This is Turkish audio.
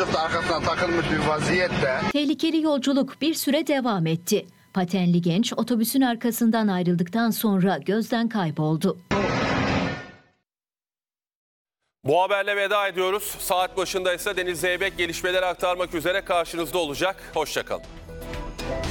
çocuk da arkasına takılmış bir vaziyette. Tehlikeli yolculuk bir süre devam etti. Patenli genç otobüsün arkasından ayrıldıktan sonra gözden kayboldu. Bu haberle veda ediyoruz. Saat başında ise Deniz Zeybek gelişmeleri aktarmak üzere karşınızda olacak. Hoşça kalın.